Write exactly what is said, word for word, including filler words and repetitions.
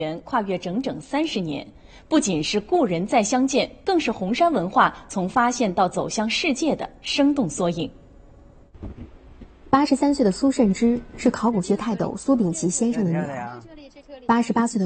跨越整整三十年，不仅是故人再相见，更是红山文化从发现到走向世界的生动缩影。 八十三岁的苏慎之是考古学泰斗苏秉琦先生的女儿，八十八岁的